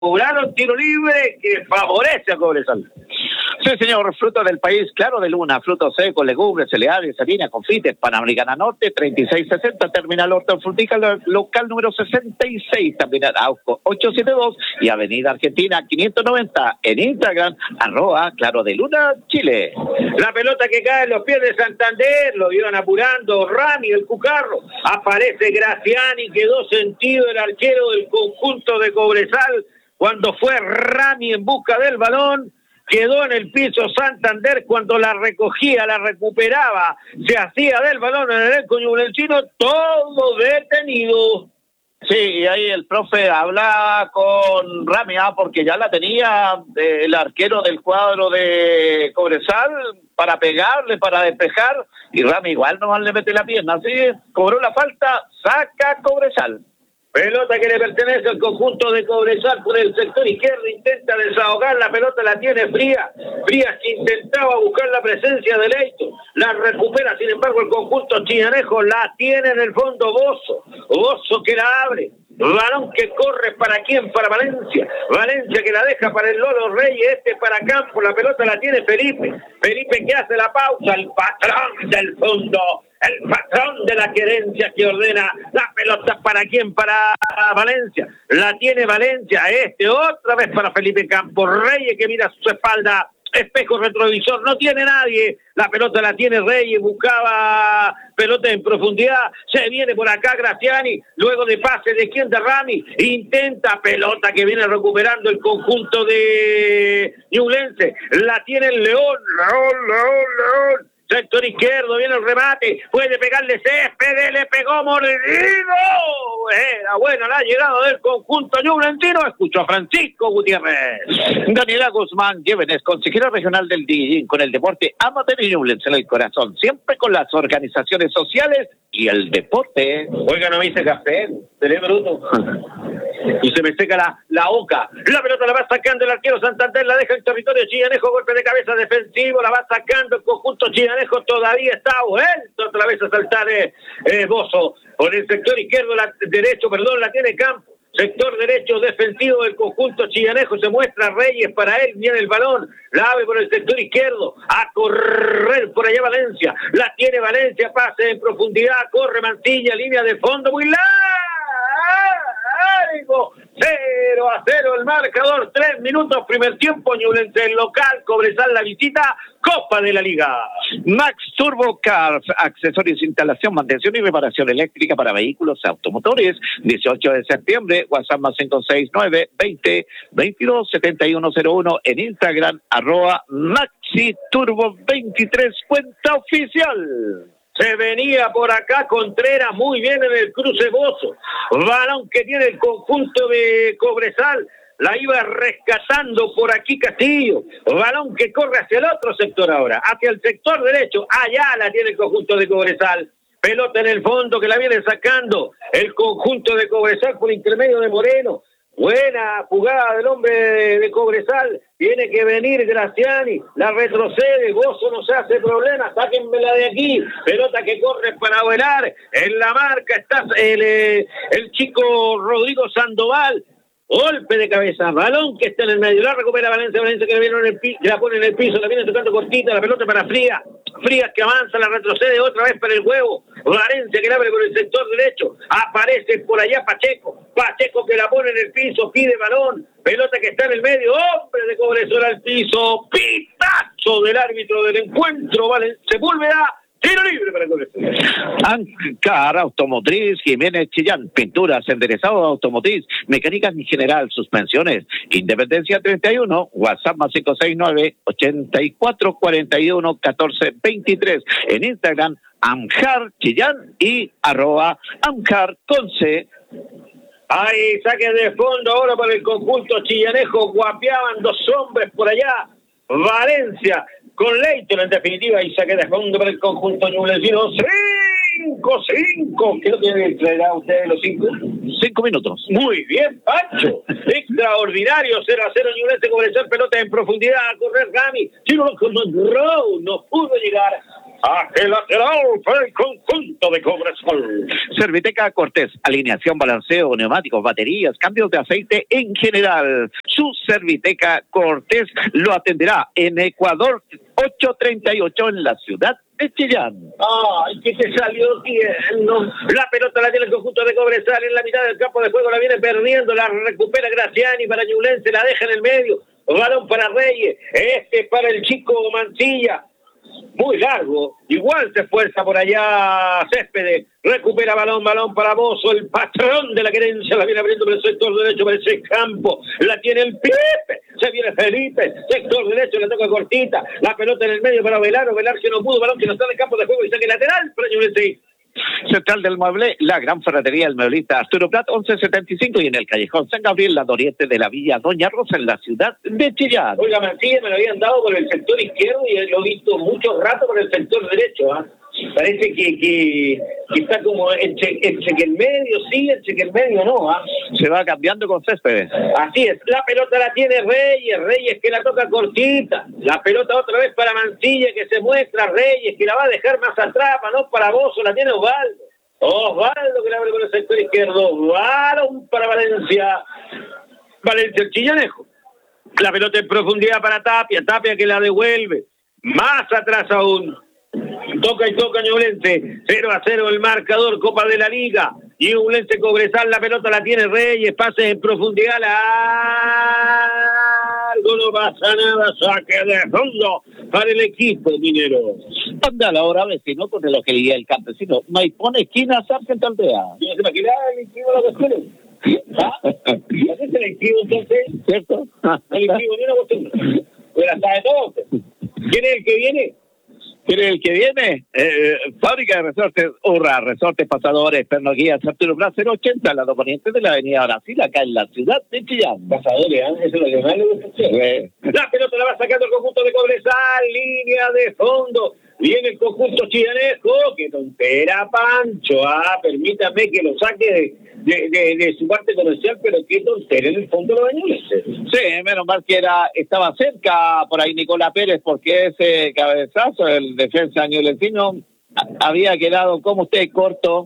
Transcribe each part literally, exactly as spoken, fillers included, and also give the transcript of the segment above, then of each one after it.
cobraron tiro libre que favorece a Cobresal. Sí, señor, fruto del país, claro de luna, frutos secos, legumbres, cereales, harina, confites, Panamericana Norte, treinta y seis sesenta, Terminal Hortofrutícola, local número sesenta y seis, también Arauco ochocientos setenta y dos y Avenida Argentina quinientos noventa, en Instagram, arroba, claro de luna, Chile. La pelota que cae en los pies de Santander, lo iban apurando Rami, el Cucarro, aparece Graciani, quedó sentido el arquero del conjunto de Cobresal, cuando fue Rami en busca del balón, quedó en el piso Santander cuando la recogía, la recuperaba, se hacía del balón en el elenco ñublencino, todo detenido. Sí, y ahí el profe habla con Rami, ah, porque ya la tenía eh, el arquero del cuadro de Cobresal para pegarle, para despejar, y Rami igual nomás le mete la pierna, así cobró la falta, saca Cobresal. Pelota que le pertenece al conjunto de Cobresal por el sector izquierdo, intenta desahogar, la pelota la tiene Frías, Frías que intentaba buscar la presencia de Leito, la recupera sin embargo el conjunto chillanejo, la tiene en el fondo Bozo, Bozo que la abre, balón que corre para quién, para Valencia, Valencia que la deja para el Lolo Reyes, este para Campo, la pelota la tiene Felipe, Felipe que hace la pausa, el patrón del fondo, el patrón de la querencia que ordena la pelota para quién, para Valencia, la tiene Valencia, este otra vez para Felipe Campos, Reyes que mira a su espalda, espejo retrovisor, no tiene nadie, la pelota la tiene Reyes, buscaba pelota en profundidad, se viene por acá Graciani, luego de pase de quién, de Rami, intenta pelota que viene recuperando el conjunto de Ñublense, la tiene el León, León, León, León, sector izquierdo, viene el remate, puede pegarle Céspedes, le pegó mordido, era buena la llegada del conjunto ñublentino, escuchó a Francisco Gutiérrez. Daniela Guzmán Llévenes, consejera regional del Dillín, con el deporte amateur y Ñublense en el corazón, siempre con las organizaciones sociales y el deporte. Oiga, no me hice café, seré bruto. Y se me seca la, la boca. La pelota la va sacando el arquero Santander, la deja en territorio chillanejo, golpe de cabeza defensivo, la va sacando el conjunto chillanejo, todavía está vuelto otra vez a saltar eh, eh, Bozo. Por el sector izquierdo, la, derecho, perdón, la tiene Campo. Sector derecho defensivo del conjunto chillanejo, se muestra Reyes para él, viene el balón, la abre por el sector izquierdo, a correr por allá Valencia, la tiene Valencia, pase en profundidad, corre Mantilla, línea de fondo, muy largo, cero a cero el marcador, tres minutos, primer tiempo, Ñublense el local, Cobresal la visita, Copa de la Liga. Max Turbo Cars, accesorios, instalación, mantención y reparación eléctrica para vehículos automotores, dieciocho de septiembre, WhatsApp más cinco seis nueve, veinte, veintidós, setenta y uno cero uno, en Instagram, arroba Maxi Turbo veintitrés, cuenta oficial. Se venía por acá Contreras muy bien en el cruce Bozo, balón que tiene el conjunto de Cobresal, la iba rescatando por aquí Castillo, balón que corre hacia el otro sector ahora, hacia el sector derecho, allá la tiene el conjunto de Cobresal, pelota en el fondo que la viene sacando el conjunto de Cobresal por intermedio de Moreno. Buena jugada del hombre de Cobresal, tiene que venir Graciani, la retrocede, Bozo no se hace problema, sáquenmela de aquí, pelota que corre para volar, en la marca está el, el chico Rodrigo Sandoval, golpe de cabeza, balón que está en el medio, la recupera Valencia, Valencia que le viene en el piso, la pone en el piso, la viene tocando cortita, la pelota para Frías, Frías que avanza, la retrocede otra vez para el huevo, Valencia que la abre por el sector derecho, aparece por allá Pacheco, Pacheco que la pone en el piso, pide balón, pelota que está en el medio, hombre de Cobresal al piso, pitazo del árbitro del encuentro, Vale, Sepúlveda, tiro libre para Cobresal. Ancar Automotriz, Jiménez Chillán, pinturas, enderezado automotriz, mecánicas en general, suspensiones, Independencia treinta y uno, WhatsApp más cinco seis nueve, ochenta y cuatro cuarenta y uno, catorce veintitrés, en Instagram, Amcar Chillán y arroba Amcar con C. Ahí saque de fondo ahora para el conjunto chillanejo, guapeaban dos hombres por allá, Valencia con Leighton en definitiva, y saque de fondo para el conjunto ñublencino, cinco, cinco, ¿qué lo tiene que traer a ustedes los cinco? Cinco minutos. Muy bien, Pancho, extraordinario, cero a cero Ñublense, Cobresal, pelota en profundidad, a correr Rami, Chino no, no, no pudo llegar, Saque lateral para el conjunto de Cobresal. Serviteca Cortés, alineación, balanceo, neumáticos, baterías, cambios de aceite en general. Su Serviteca Cortés lo atenderá en Ecuador ocho treinta y ocho en la ciudad de Chillán. Ay, que te salió tierno. La pelota la tiene el conjunto de Cobresal en la mitad del campo de juego, la viene perdiendo, la recupera Graciani para Ñublense, la deja en el medio. Balón para Reyes, este para el chico Mancilla. Muy largo, igual se esfuerza por allá Céspedes, recupera balón, balón para Bozo, el patrón de la querencia, la viene abriendo por el sector derecho, por ese campo, la tiene el Pepe, se viene Felipe, sector derecho, le toca cortita, la pelota en el medio para Velar, o Velar que no pudo, balón que no está en el campo de juego y saque lateral para Ñublense. Central del Mueble, la gran ferretería del mueblista Arturo Prat, once setenta y cinco, y en el callejón San Gabriel, la Doriente de la Villa Doña Rosa, en la ciudad de Chillán. Oiga, Mancilla me lo habían dado por el sector izquierdo y lo he visto mucho rato por el sector derecho, ¿ah? ¿eh? Parece que, que, que está como entre, entre que el medio sí, entre que el medio no, ¿ah? ¿eh? Se va cambiando con Céspedes. Así es, la pelota la tiene Reyes, Reyes que la toca cortita, la pelota otra vez para Mancilla que se muestra, Reyes que la va a dejar más atrás, no para Bozo, la tiene Osvaldo. Osvaldo que la abre por el sector izquierdo, balón para Valencia, Valencia el Chillanejo. La pelota en profundidad para Tapia, Tapia que la devuelve, más atrás aún. Toca y toca Ñublense, cero a cero el marcador, Copa de la Liga. Ñublense Cobresal, la pelota la tiene Reyes, pases en profundidad, largo, no pasa nada, saque de fondo para el equipo minero. Anda la hora, vecino, con el ojelía el campesino. Maipón, esquina, Sargento Aldea. ¿No se imagina el equipo de la cuestión? ¿Ah? ¿Qué es el equipo entonces? ¿Cierto? El equipo ni una cuestión. Pues la sabe todo. ¿Quién es el que viene? ¿Quién es el que viene? Eh, fábrica de resortes, Urra, resortes, pasadores, pernoguías, Arturo Prat, cero ochenta, la poniente de la avenida Brasil, acá en la ciudad de Chillán. Pasadores, ¿eh? Eso es lo que más le gusta. Eh. La pelota la va sacando el conjunto de Cobresal, línea de fondo. Viene el conjunto chillanejo, qué tontera, Pancho, ah, permítame que lo saque de, de, de, de su parte comercial, pero qué tontera en el fondo lo bañules. Sí, menos mal que era, estaba cerca por ahí Nicolás Pérez, porque ese cabezazo, el defensa ñublencino, había quedado como usted corto.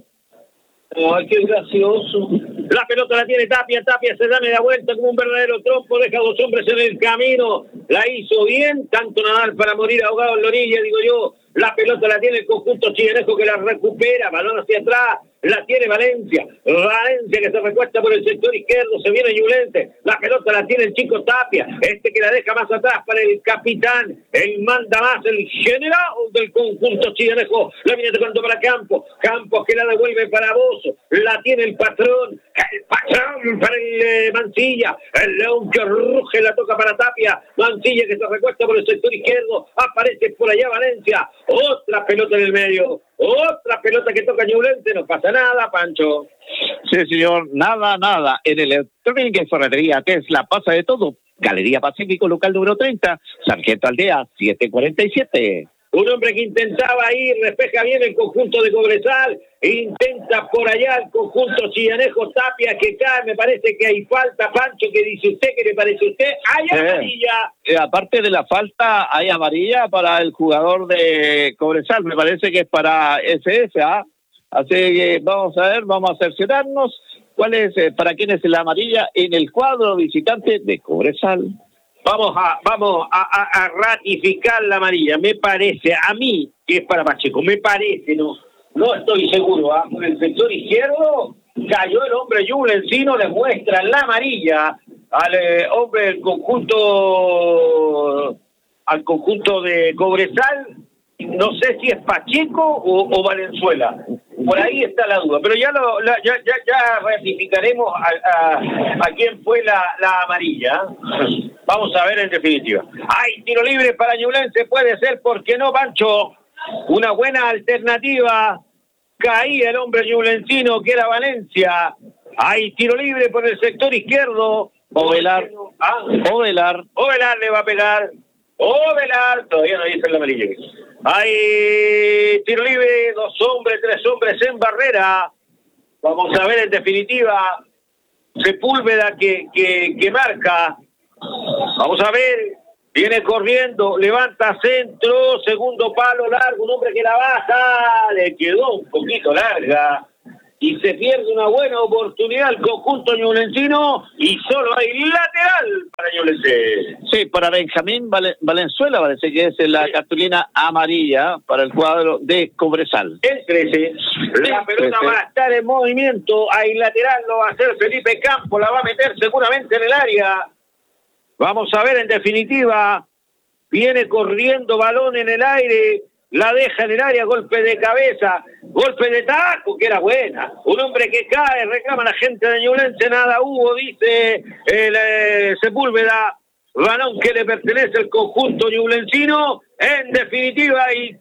Ay, qué gracioso. La pelota la tiene Tapia, Tapia se da media vuelta como un verdadero trompo, deja a dos hombres en el camino, la hizo bien, tanto Nadal para morir ahogado en la orilla, digo yo. La pelota la tiene el conjunto chillanejo que la recupera, balón hacia atrás, la tiene Valencia, Valencia que se recuesta por el sector izquierdo, se viene Ñublense, la pelota la tiene el chico Tapia, este que la deja más atrás para el capitán, el manda más, el general del conjunto chillanejo, la viene tocando para Campos, Campos que la devuelve para Bozo, la tiene el patrón, el patrón para el eh, Mancilla, el león que ruge, la toca para Tapia, Mancilla que se recuesta por el sector izquierdo, aparece por allá Valencia, otra pelota en el medio, otra pelota que toca Ñublense, no pasa nada, Pancho. Sí, señor, nada, nada. En el Electrónica y Ferretería Tesla pasa de todo. Galería Pacífico, local número treinta, Sargento Aldea, setecientos cuarenta y siete. Un hombre que intentaba ir, despeja bien el conjunto de Cobresal, intenta por allá el conjunto chillanejo, Tapia que cae, me parece que hay falta, Pancho, ¿qué dice usted? ¿Qué le parece a usted? ¡Hay eh, amarilla! Eh, aparte de la falta, hay amarilla para el jugador de Cobresal, me parece que es para S S, ¿ah? Así que vamos a ver, vamos a cerciorarnos cuál es, eh, para quién es la amarilla en el cuadro visitante de Cobresal. Vamos a vamos a, a, a ratificar la amarilla. Me parece, a mí, que es para Pacheco, me parece, no no estoy seguro. ¿Ah? Por el sector izquierdo cayó el hombre Ñublencino, le muestra la amarilla al eh, hombre del conjunto, al conjunto de Cobresal. No sé si es Pacheco o, o Valenzuela. Por ahí está la duda. Pero ya lo la, ya, ya, ya ratificaremos a, a, a quién fue la, la amarilla. Vamos a ver en definitiva. Hay tiro libre para Ñublense, puede ser, ¿por qué no, Pancho? Una buena alternativa. Caía el hombre ñublencino que era Valencia. Hay tiro libre por el sector izquierdo. Ovelar. Ah, Ovelar. Ovelar le va a pegar. Ovelar. Todavía no dice la amarilla. Hay tiro libre, dos hombres, tres hombres en barrera. Vamos a ver en definitiva. Sepúlveda que, que, que marca. Vamos a ver. Viene corriendo, levanta centro, segundo palo largo, un hombre que la baja, le quedó un poquito larga y se pierde una buena oportunidad el conjunto ñublencino y solo hay lateral para Ñublense. Sí, para Benjamín Valen- Valenzuela parece que es la sí. cartulina amarilla para el cuadro de Cobresal. El trece, la El pelota trece. va a estar en movimiento, hay lateral, lo va a hacer Felipe Campos, la va a meter seguramente en el área. Vamos a ver en definitiva, viene corriendo balón en el aire, la deja en el área, golpe de cabeza, golpe de taco, que era buena. Un hombre que cae, reclama la gente de Ñublense, nada hubo, dice el eh, Sepúlveda, balón que le pertenece al conjunto ñublencino, en definitiva, y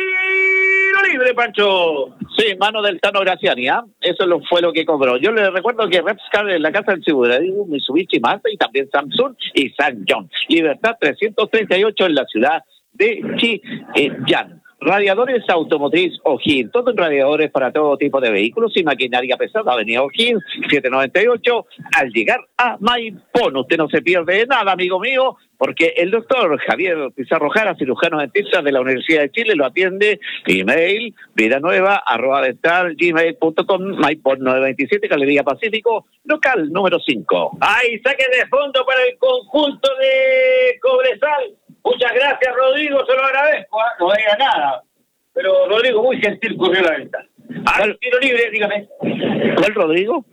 tiro libre, Pancho. Sí, mano del Tano Graciani, ¿ah? Eso lo, fue lo que cobró. Yo le recuerdo que Repscar en la casa del Segura, digo, Mitsubishi, Mazda y también Samsung y San John. Libertad trescientos treinta y ocho en la ciudad de Chillán. Radiadores automotriz O'Higgins, todo en radiadores para todo tipo de vehículos y maquinaria pesada. Avenida O'Higgins, setecientos noventa y ocho, al llegar a Maipón. Usted no se pierde de nada, amigo mío, porque el doctor Javier Pizarro Jara, cirujano dentista de la Universidad de Chile, lo atiende. Email, vidanueva, arroba dental, gmail punto com, Maipón novecientos veintisiete, Galería Pacífico, local número cinco. Ahí saque de fondo para el conjunto de Cobresal. Muchas gracias, Rodrigo, se lo agradezco. ¿eh? No diga nada. Pero Rodrigo, muy gentil, corrió la venta. Al tiro libre, dígame. ¿Cuál, Rodrigo?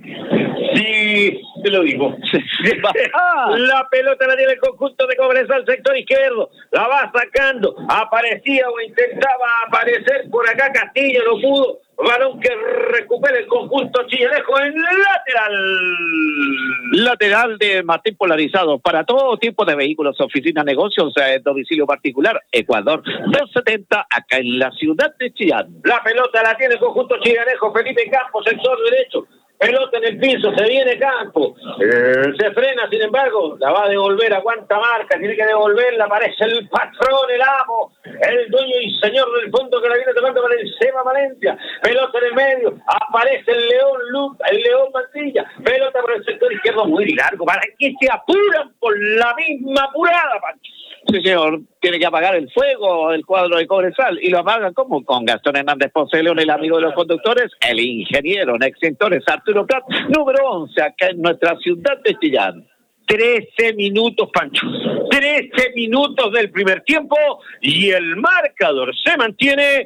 Sí, te lo digo. Ah. La pelota la tiene el conjunto de Cobresal, sector izquierdo. La va sacando. Aparecía o intentaba aparecer por acá Castillo, no pudo. Balón que recupera el conjunto chillalejo en lateral. Lateral de Martín Polarizado para todo tipo de vehículos, oficina, negocios, eh, domicilio particular, Ecuador doscientos setenta, acá en la ciudad de Chillán. La pelota la tiene el conjunto chillalejo, Felipe Campos, sector derecho. Pelota en el piso, se viene Campos. Eh, se frena, sin embargo, la va a devolver, aguanta marca, tiene que devolverla, aparece el patrón, el amo, el dueño y señor del fondo que la viene tocando para el Seba Valencia. Pelota en el medio, aparece el León Luz, el León Mantilla. Pelota por el sector izquierdo, muy largo, para que se apuran por la misma apurada, Pancho. Sí, señor, tiene que apagar el fuego del cuadro de Cobresal. ¿Y lo apaga cómo? Con Gastón Hernández Ponce de León, el amigo de los conductores, el ingeniero en extintores Arturo Prat, número once, acá en nuestra ciudad de Chillán. trece minutos, Pancho. trece minutos del primer tiempo y el marcador se mantiene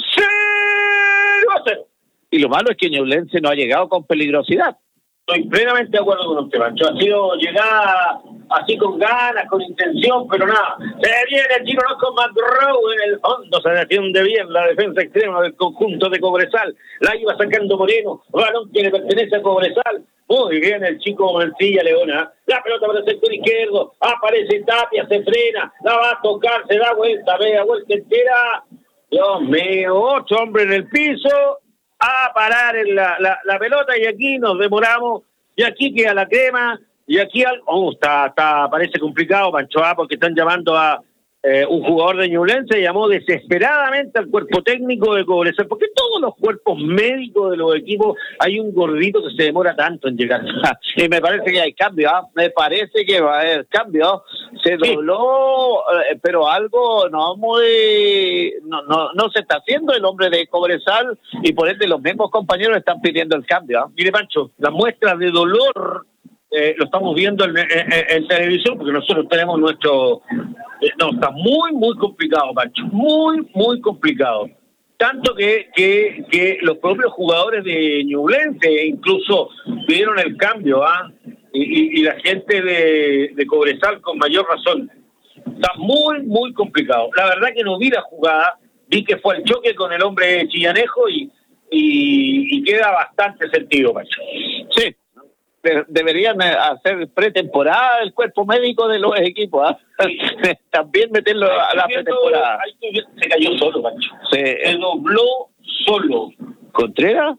cero a cero. Y lo malo es que Ñublense no ha llegado con peligrosidad. Estoy plenamente de acuerdo con usted, Pancho. Ha sido llegada así con ganas, con intención, pero nada. Se viene el Chino con McGraw en el fondo. Se defiende bien la defensa extrema del conjunto de Cobresal. La iba sacando Moreno. Balón que le pertenece a Cobresal. Muy bien el chico Mancilla Leona. La pelota para el sector izquierdo. Aparece Tapia, se frena. La va a tocar, se da vuelta, vea vuelta entera. Dios mío, ocho hombres en el piso. A parar en la, la, la pelota y aquí nos demoramos y aquí queda la crema y aquí algo, oh, está, está, parece complicado, Pancho, ¿ah? Porque están llamando a eh, un jugador de Ñublense, llamó desesperadamente al cuerpo técnico de Cobresal, porque todos los cuerpos médicos de los equipos hay un gordito que se demora tanto en llegar. Y me parece que hay cambio, ¿ah? Me parece que va a haber cambio. Se dobló, sí. eh, pero algo no muy, no, no, no se está haciendo el hombre de Cobresal y por ende los mismos compañeros están pidiendo el cambio. ¿ah? Mire, Pancho, las muestras de dolor eh, lo estamos viendo en, en, en televisión porque nosotros tenemos nuestro... Eh, no, está muy, muy complicado, Pancho, muy, muy complicado. Tanto que, que, que los propios jugadores de Ñublense incluso pidieron el cambio, ¿ah? Y, y, y la gente de, de Cobresal con mayor razón. Está muy, muy complicado. La verdad que no vi la jugada, vi que fue el choque con el hombre chillanejo y, y, y queda bastante sentido, Pancho. Sí, de, deberían hacer pretemporada el cuerpo médico de los equipos, ¿ah? Sí. También meterlo a la pretemporada. Ahí se cayó solo, Pancho. Se, se dobló solo. ¿Contreras?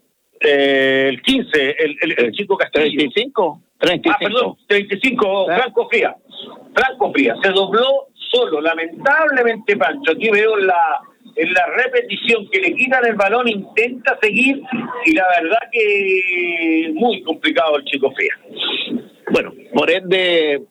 Eh, el quince, el, el, el chico Castillo. ¿treinta y cinco? treinta y cinco. Ah, perdón, treinta y cinco, ¿Eh? Franco Fría. Franco Fría, se dobló solo, lamentablemente, Pancho. Aquí veo en la, en la repetición que le quitan el balón, intenta seguir, y la verdad que muy complicado el chico Fría. Bueno, por ende,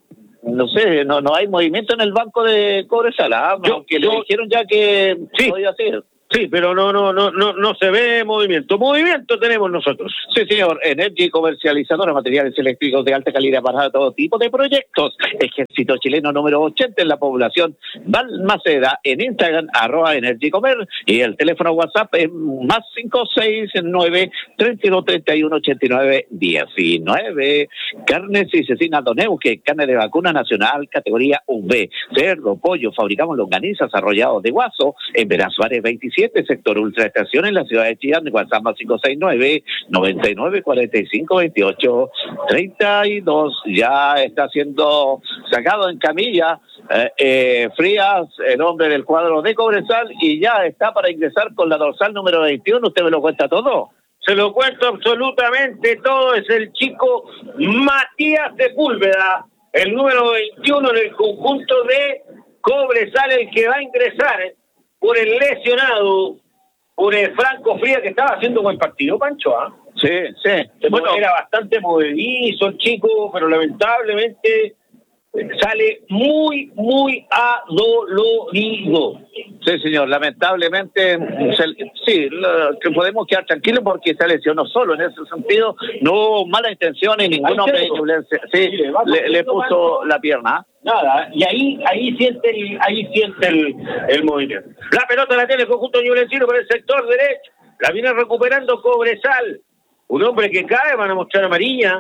no sé, no no hay movimiento en el banco de Cobresal, ¿ah? Yo- Aunque yo- le dijeron ya que Sí. podía ser. Sí, pero no, no, no, no, no se ve movimiento. Movimiento tenemos nosotros. Sí, señor. Energy, comercializadora de materiales eléctricos de alta calidad para todo tipo de proyectos. Ejército chileno número ochenta en la población Balmaceda. En Instagram, arroba Energy Comer. Y el teléfono WhatsApp es más cinco seis nueve, treinta y dos, treinta y uno, ochenta y nueve, diecinueve. Carnes y cecina Doneuque, carne de vacuna nacional, categoría U V. Cerdo, pollo, fabricamos longanizas arrollados de Guaso en Verazvares veintisiete, sector Ultraestación en la ciudad de Chillán, WhatsApp más cinco seis nueve, noventa y nueve, cuarenta y cinco, veintiocho, treinta y dos. Ya está siendo sacado en camilla eh, eh, Frías, el hombre del cuadro de Cobresal, y ya está para ingresar con la dorsal número veintiuno. ¿Usted me lo cuenta todo? Se lo cuento absolutamente todo. Es el chico Matías Sepúlveda, el número veintiuno en el conjunto de Cobresal, el que va a ingresar por el lesionado, por el Franco Frías, que estaba haciendo un buen partido, Pancho, ¿ah? Sí, sí. Bueno, era bastante movedizo el chico, pero lamentablemente sale muy, muy adolorido. Sí, señor, lamentablemente, se, sí, lo, que podemos quedar tranquilos porque se lesionó solo. En ese sentido, no hubo malas intenciones, ningún hombre de Ñublense, sí, le, le puso la pierna. Nada, y ahí ahí siente el, ahí siente el, el movimiento. La pelota la tiene el conjunto ñublencino por el sector derecho. La viene recuperando Cobresal. Un hombre que cae, van a mostrar amarilla.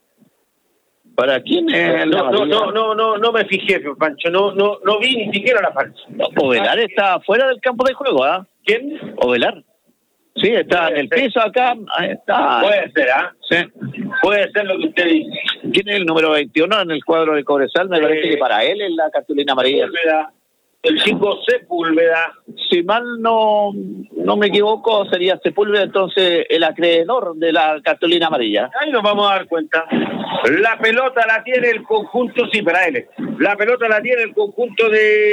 ¿Para quién es la No, no, amarilla? no, no, no, no me fijé, Pancho, no, no, no vi ni siquiera la falta. No, Ovelar está fuera del campo de juego, ¿ah? ¿Quién? Ovelar. Sí, está en el piso acá, ahí está. Puede ser, ¿ah? Sí. Puede ser lo que usted dice. ¿Quién es el número veintiuno en el cuadro de Cobresal? Me Eh, parece que para él es la cartulina amarilla. Sepúlveda, el chico Sepúlveda. Si mal no, no me equivoco, sería Sepúlveda entonces el acreedor de la cartulina amarilla. Ahí nos vamos a dar cuenta. La pelota la tiene el conjunto, sí, para él. La pelota la tiene el conjunto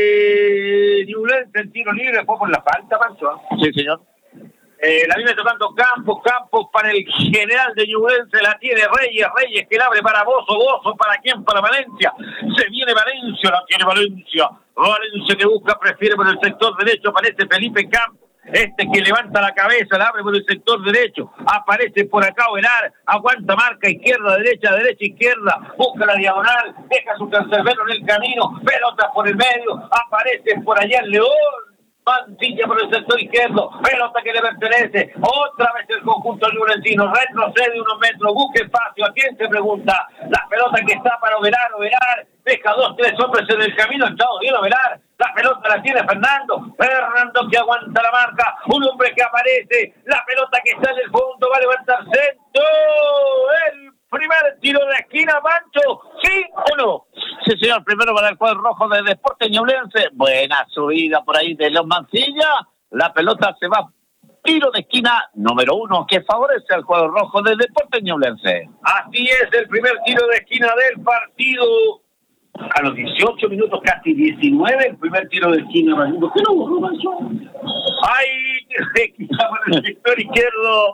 de Ñublense, el tiro libre, fue por la falta, Pancho. Sí, señor. Eh, la viene tocando Campos, Campos para el general de Ñublense, la tiene Reyes, Reyes que la abre para Bozo, Bozo para quién, para Valencia. Se viene Valencia, la tiene Valencia. Valencia que busca, prefiere por el sector derecho, aparece Felipe Campos. Este que levanta la cabeza, la abre por el sector derecho, aparece por acá Ovelar, aguanta, marca izquierda, derecha, derecha, izquierda, busca la diagonal, deja su cancerbero en el camino, pelota por el medio, aparece por allá el León, Mancilla por el sector izquierdo, pelota que le pertenece, otra vez el conjunto ñublencino, retrocede unos metros, busca espacio, ¿a quién se pregunta? La pelota que está para Ovelar, Ovelar, deja dos, tres hombres en el camino, ha estado bien Ovelar, la pelota la tiene Fernando, Fernando que aguanta la marca, un hombre que aparece, la pelota que está en el fondo, va a levantar centro, el primer tiro de esquina, Pancho, ¿sí o no? Sí, señor, primero para el cuadro rojo de Deportes Ñublense, buena subida por ahí de los Mancilla, la pelota se va, tiro de esquina número uno que favorece al cuadro rojo de Deportes Ñublense. Así es, el primer tiro de esquina del partido. A los dieciocho minutos, casi diecinueve, el primer tiro de esquina. ¿Por qué no borró, Pancho? ¡Ay! Tiro de esquina por el sector izquierdo.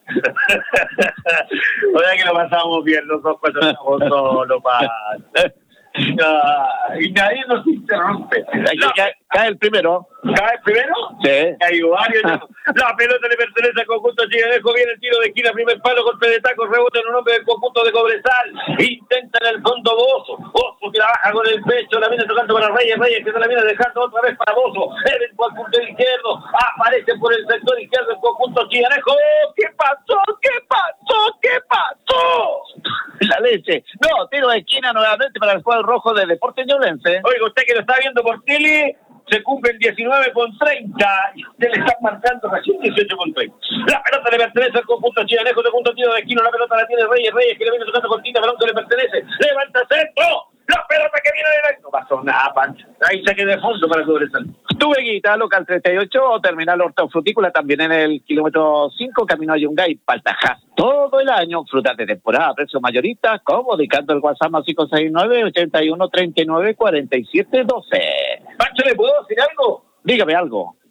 O sea que lo pasamos bien los dos cuando estamos solo, Pancho. Uh, y nadie nos interrumpe. No, cae, cae el primero. ¿Cae primero? Sí. Cayó varios. La pelota le pertenece al conjunto chilenejo. Viene el tiro de esquina, primer palo, golpe de taco, rebote en un hombre del conjunto de Cobresal. Intenta en el fondo Bozo. Bozo que la baja con el pecho, la viene tocando para Reyes. Reyes que se la viene dejando otra vez para Bozo. Eventual punto izquierdo. Aparece por el sector izquierdo el conjunto chilenejo. ¿Qué pasó? ¿Qué pasó? ¿Qué pasó? La leche. No, tiro de esquina nuevamente para el cuadro rojo de Deportes Ñublense. Oiga, usted que lo está viendo por tele, se cumplen diecinueve con treinta y usted le está marcando recién dieciocho con treinta. La pelota le pertenece al conjunto chilenejo, segundo tiro de esquina, la pelota la tiene Reyes, Reyes que le viene tocando cortita, balón que le pertenece, levanta centro, la pelota que viene de la... No pasó nada, Pancho, ahí saque de fondo para Cobresal. Tuveguita, local treinta y ocho, terminal hortofrutícola también en el kilómetro cinco, camino a Yungay, Paltajás. Todo el año, frutas de temporada, precios mayoristas, como dedicando el WhatsApp más cinco seis nueve, ochenta y uno, treinta y nueve, cuarenta y siete, doce. Pancho, ¿le puedo decir algo? Dígame algo.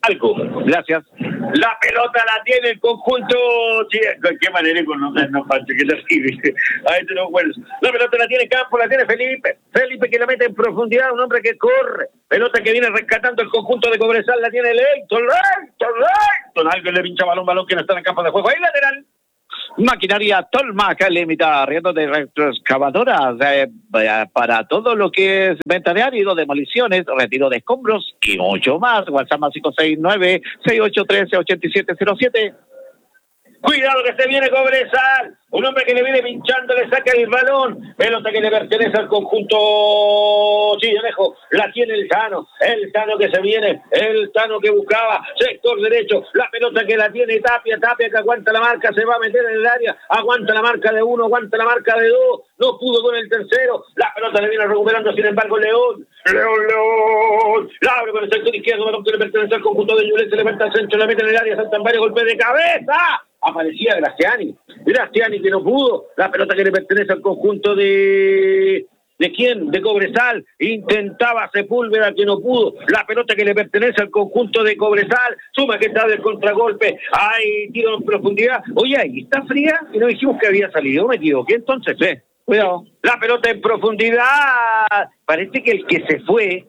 Algo. Gracias. La pelota la tiene el conjunto. Sí, ¿de qué manera conocernos, Pancho? Que terrible. A este no bueno. La pelota la tiene Campo, la tiene Felipe. Felipe que la mete en profundidad, un hombre que corre. Pelota que viene rescatando el conjunto de Cobresal, la tiene Leighton, Leighton, Leighton. Alguien le pincha balón, balón que no está en el campo de juego. Ahí lateral. Maquinaria Tolmac limita arriendo de retroexcavadoras eh, para todo lo que es venta de árido, demoliciones, retiro de escombros y mucho más. WhatsApp más cinco seis nueve, seis ocho uno tres, ocho siete cero siete. Cuidado que se viene Cobresal. Un hombre que le viene pinchando, le saca el balón. Pelota que le pertenece al conjunto Chillanejo. La tiene el Tano. El Tano que se viene. El Tano que buscaba. Sector derecho. La pelota que la tiene Tapia. Tapia que aguanta la marca. Se va a meter en el área. Aguanta la marca de uno. Aguanta la marca de dos. No pudo con el tercero. La pelota le viene recuperando, sin embargo, León. León, León. La abre con el sector izquierdo. Balón que le pertenece al conjunto de Ñublense. Se le mete al centro. Le mete en el área. Saltan varios golpes de cabeza. Aparecía Graciani, Graciani que no pudo, la pelota que le pertenece al conjunto de... ¿De quién? De Cobresal, intentaba Sepúlveda que no pudo, la pelota que le pertenece al conjunto de Cobresal, suma que está del contragolpe, hay tiro en profundidad, oye, ahí está Fría, y no dijimos que había salido, me equivoqué, entonces, eh, cuidado, la pelota en profundidad, parece que el que se fue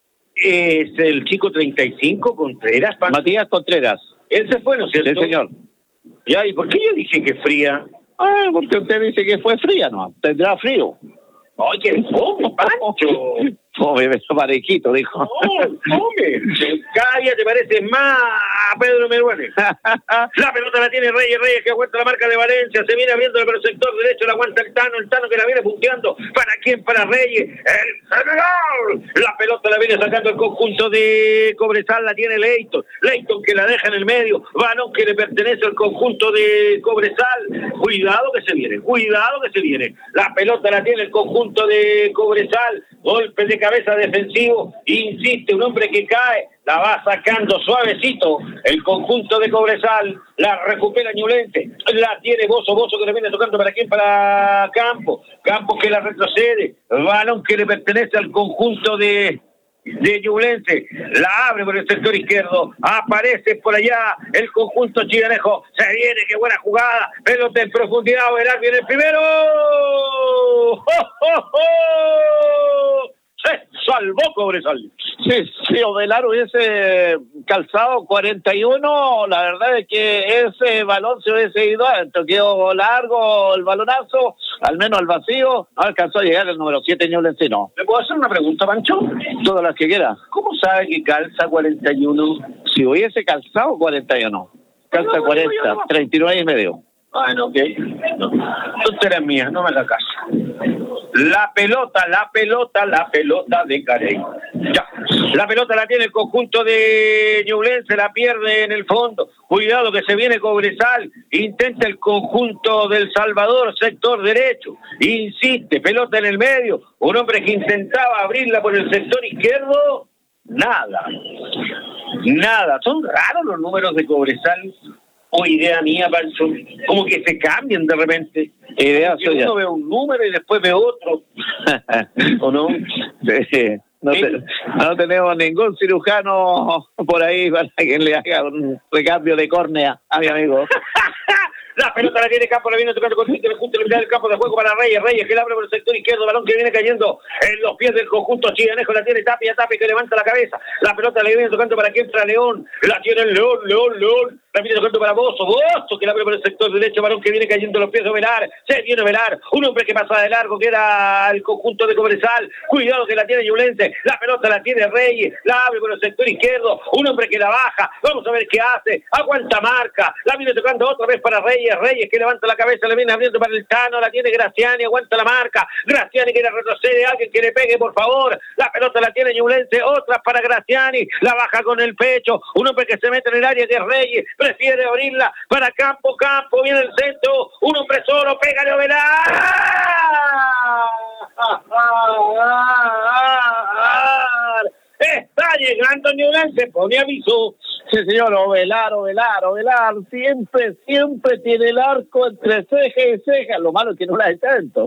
es el chico treinta y cinco, Contreras, Matías Contreras. Él se fue, ¿no es cierto? Sí, señor. Ya, ¿y por qué yo dije que fría? Ah, porque usted dice que fue fría, ¿no? Tendrá frío. ¡Ay, qué fome, Pancho! Fome, parejito, dijo. ¡No, fome! Cada día te pareces más a Pedro Meruane. La pelota la tiene Reyes, Reyes que aguanta la marca de Valencia, se viene abriendo por el sector derecho, la aguanta el Tano, el Tano que la viene punteando. ¿Para quién? Para Reyes. ¡El Senegal! La pelota la viene sacando el conjunto de Cobresal, la tiene Leighton. Leighton que la deja en el medio. Balón que le pertenece al conjunto de Cobresal. Cuidado que se viene, cuidado que se viene. La pelota la tiene el conjunto de Cobresal. Golpe de cabeza defensivo, insiste, un hombre que cae, la va sacando suavecito, el conjunto de Cobresal, la recupera Ñublense, la tiene Bozo, Bozo que le viene tocando para quién, para Campo, Campo que la retrocede, balón que le pertenece al conjunto de... de Ñublense, la abre por el sector izquierdo, aparece por allá el conjunto chillanejo, se viene, qué buena jugada, pelota en profundidad, Ovelar viene el primero, ¡oh, oh, oh! Se salvó Cobresal. Sí, sí, Ovelar hubiese calzado cuarenta y uno, la verdad es que ese balón se hubiese ido adentro, quedó largo el balonazo, al menos al vacío, no alcanzó a llegar el número siete Ñublense, no. ¿Le puedo hacer una pregunta, Pancho? Todas las que quiera. ¿Cómo sabe que calza cuarenta y uno? Si hubiese calzado cuarenta y uno, calza no, cuarenta, no, no, no. treinta y nueve y medio. Bueno, ok. No, tonterías mías, no me hagas caso. La pelota, la pelota, la pelota de Carey. Ya. La pelota la tiene el conjunto de Ñublense, la pierde en el fondo. Cuidado que se viene Cobresal. Intenta el conjunto del Salvador, sector derecho. Insiste, pelota en el medio. Un hombre que intentaba abrirla por el sector izquierdo. Nada. Nada. Son raros los números de Cobresal. O idea mía, Pancho, como que se cambian de repente. Idea suya. Uno ve un número y después ve otro. ¿O no? Sí. No, ¿Sí? te, no tenemos ningún cirujano por ahí para que le haga un recambio de córnea a mi amigo. La pelota la tiene Campo, la viene tocando con el junto de del campo de juego para Reyes, Reyes que la abre por el sector izquierdo, balón que viene cayendo en los pies del conjunto chillanejo, la tiene Tapia, Tapia que levanta la cabeza, la pelota le viene tocando para que entra León, la tiene el León, León, León, la viene tocando para Bozo, Bozo que la abre por el sector derecho, balón que viene cayendo en los pies de Ovelar, se viene Ovelar, un hombre que pasa de largo, que era el conjunto de Cobresal, cuidado que la tiene Ñublense, la pelota la tiene Reyes, la abre por el sector izquierdo, un hombre que la baja, vamos a ver qué hace, aguanta marca, la viene tocando otra vez para Reyes, Reyes que levanta la cabeza, le viene abriendo para el Tano, la tiene Graciani, aguanta la marca, Graciani que la retrocede, alguien que le pegue por favor, la pelota la tiene Ñublense, otra para Graciani, la baja con el pecho, un hombre que se mete en el área que es Reyes, prefiere abrirla para Campo, Campo, viene el centro, un hombre solo, pégale Ovelar, está llegando Ñublense, pone aviso. Sí, señor, Ovelar, Ovelar, Ovelar, siempre, siempre tiene el arco entre ceja y ceja, lo malo es que no la hace tanto.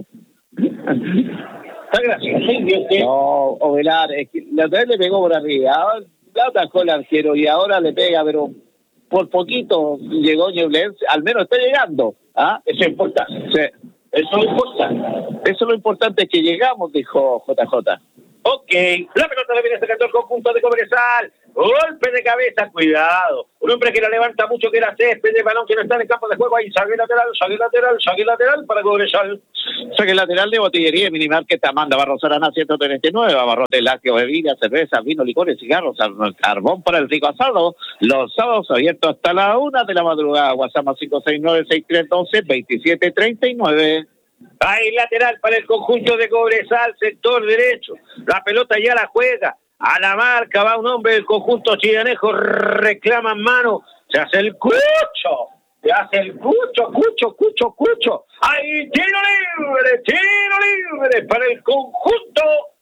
Está gracioso, ¿sí? No, Ovelar, es que la otra vez le pegó por arriba, atajó el arquero y ahora le pega, pero por poquito llegó Ñublense, al menos está llegando. ¿Ah? Eso es importante. Sí. Eso es importante. Eso es lo importante, es que llegamos, dijo J J. Ok, la pelota la viene sacando el conjunto de Cobresal. Golpe de cabeza, cuidado. Un hombre que la levanta mucho, que era césped de balón, que no está en el campo de juego. Ahí, saque lateral, saque lateral, saque lateral para Cobresal. Saque lateral de Botillería y Minimarket Amanda Barros Arana ciento treinta y nueve. Abarrotes, lácteos, bebidas, cerveza, vino, licores, cigarros, carbón para el rico asado. Los sábados abiertos hasta la una de la madrugada. WhatsApp cinco seis nueve, seis tres uno dos, dos siete tres nueve. Hay lateral para el conjunto de Cobresal, sector derecho. La pelota ya la juega. A la marca va un hombre del conjunto chillanejo, reclama en mano, se hace el cucho, se hace el cucho, cucho, cucho, cucho. ¡Hay tiro libre, tiro libre para el conjunto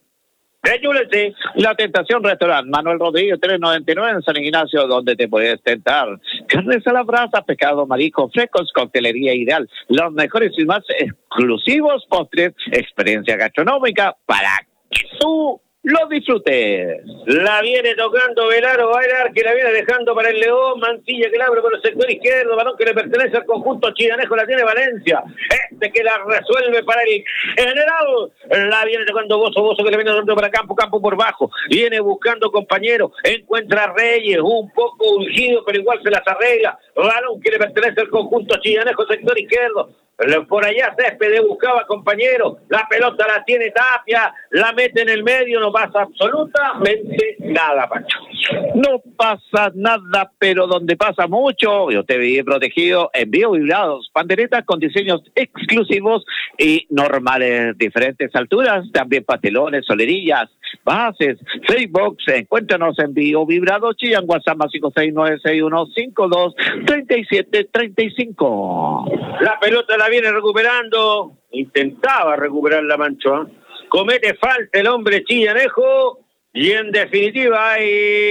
de Ñublense! La Tentación Restaurant, Manuel Rodríguez tres noventa y nueve en San Ignacio, donde te puedes tentar. Carnes a la brasa, pescado, marisco, frescos, coctelería ideal. Los mejores y más exclusivos postres, experiencia gastronómica para que tú lo disfrutes. La viene tocando Velaro Bailar, que la viene dejando para el León. Mancilla que la abre por el sector izquierdo. Balón que le pertenece al conjunto chillanejo, la tiene Valencia. Este que la resuelve para el general. La viene tocando Bozo, Bozo que le viene dando para Campo, Campo por bajo. Viene buscando compañero. Encuentra a Reyes, un poco urgido, pero igual se las arregla. Balón que le pertenece al conjunto chillanejo, sector izquierdo. Por allá Céspedes buscaba compañero, la pelota la tiene Tapia, la mete en el medio, no pasa absolutamente nada, Pancho. No pasa nada, pero donde pasa mucho, y usted vive protegido, envío vibrados, panderetas con diseños exclusivos y normales, diferentes alturas, también pastelones, solerillas, bases, Facebook, encuéntranos en Bio Vibrado Chillán, WhatsApp cinco seis nueve seis uno cinco dos tres siete tres cinco. La pelota la viene recuperando, intentaba recuperar la Mancho, ¿eh? Comete falta el hombre chillanejo y en definitiva hay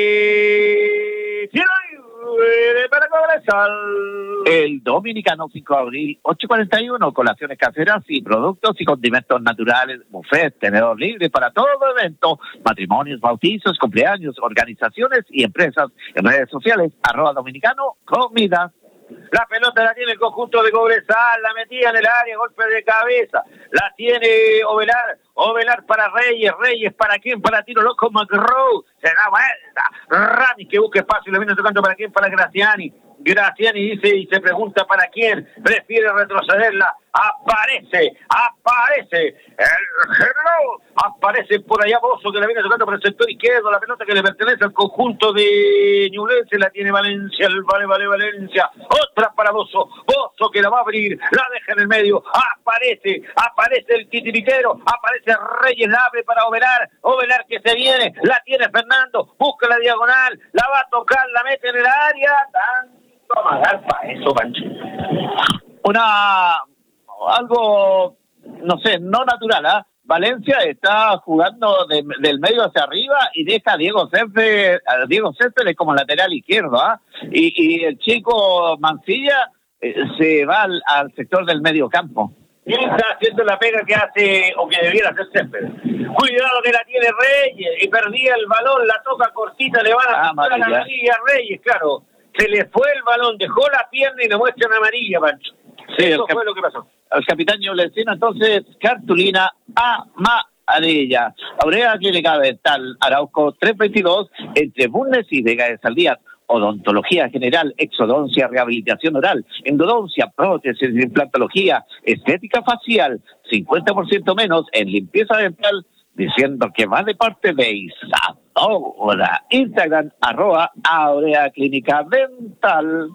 tiro libre para Cobresal. El dominicano cinco de abril, ocho cuarenta y uno, colaciones caseras y productos y condimentos naturales, buffet, tenedor libre para todo evento, matrimonios, bautizos, cumpleaños, organizaciones y empresas. En redes sociales, arroba dominicano, comida. La pelota la tiene el conjunto de Cobresal, la metía en el área, golpe de cabeza, la tiene Ovelar, Ovelar para Reyes, Reyes para quién, para tiro loco McGraw, se da vuelta, Rani que busca espacio, le viene tocando para quién, para Graciani, Graciani dice y se pregunta para quién, prefiere retrocederla, aparece, aparece, el general, aparece por allá Bozo que la viene tocando por el sector izquierdo, la pelota que le pertenece al conjunto de Ñublense, la tiene Valencia, el vale, vale, Valencia, otra para Bozo, Bozo que la va a abrir, la deja en el medio, aparece, aparece el titiritero, aparece Reyes, la abre para Ovelar, Ovelar que se viene, la tiene Fernando, busca la diagonal, la va a tocar, la mete en el área, tanto amagar para eso, Pancho. Una, algo, no sé, no natural, ¿ah? ¿eh? Valencia está jugando de, del medio hacia arriba y deja a Diego Céspedes, a Diego Céspedes como lateral izquierdo, ¿ah? ¿eh? Y, y el chico Mancilla eh, se va al, al sector del medio campo. Y está haciendo la pega que hace, o que debiera hacer Céspedes. Cuidado que la tiene Reyes, y perdía el balón, la toca cortita, le van a ah, a la amarilla a Reyes, claro. Se le fue el balón, dejó la pierna y le muestra una amarilla, Pancho. Sí, eso cap- fue lo que pasó. El capitán Ñublencino, entonces, cartulina amarilla. Aurea Clínica Dental, Arauco trescientos veintidós, entre Bundes y Vega de Saldías. Odontología general, exodoncia, rehabilitación oral, endodoncia, prótesis, implantología, estética facial, cincuenta por ciento menos en limpieza dental, diciendo que va de parte de Isadora. Instagram, arroba Aurea Clínica Dental.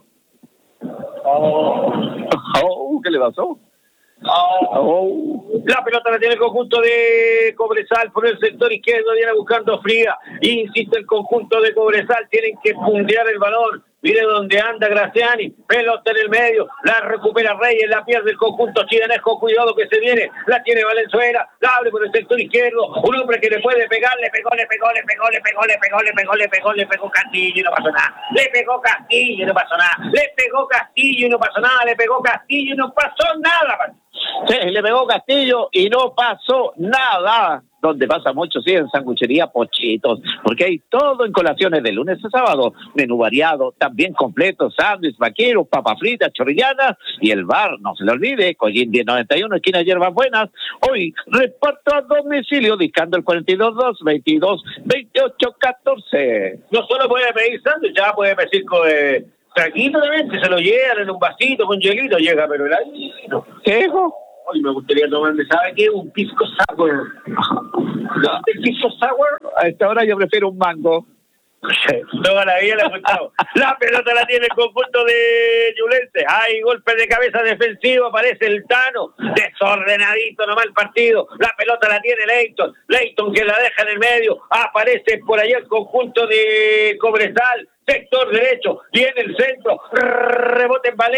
Oh. Oh, ¿qué le pasó? Oh. Oh. La pelota la tiene el conjunto de Cobresal por el sector izquierdo, viene buscando Fría, insiste el conjunto de Cobresal, tienen que puntear el balón, mire dónde anda Graciani, pelota en el medio, la recupera Reyes, la pierde el conjunto chilenejo, cuidado que se viene, la tiene Valenzuela, la abre por el sector izquierdo, un hombre que le puede pegar, le pegó, le pegó, le pegó, le pegó, le pegó, le pegó, le pegó, le pegó Castillo y no pasó nada, le pegó Castillo y no pasó nada, le pegó Castillo y no pasó nada, le pegó Castillo y no pasó nada, Sí, le pegó Castillo y no pasó nada. Donde pasa mucho, sí, en sanguchería Pochitos, porque hay todo en colaciones de lunes a sábado, menú variado, también completo, sándwich, vaqueros, papas fritas, chorrillanas y el bar, no se le olvide, Collín diez noventa y uno, esquina Hierbas Buenas. Hoy reparto a domicilio, discando el cuarenta y dos dos, veintidós, veintiocho, catorce. No solo puede pedir sándwich, ya puede pedir con eh, traguito también, que se lo llevan en un vasito con hielito, llega, pero el ahí no. ¿Qué dijo? Hoy me gustaría tomarme, ¿sabe qué? Un pisco sour. ¿No? ¿El pisco sour? A esta hora yo prefiero un mango. Toda la vida le ha gustado. La pelota la tiene el conjunto de Ñublense. Hay golpe de cabeza defensivo, aparece el Tano. Desordenadito nomás el partido. La pelota la tiene Leighton. Leighton que la deja en el medio. Aparece por allá el conjunto de Cobresal. Sector derecho. Viene el centro. Rebote en Valencia.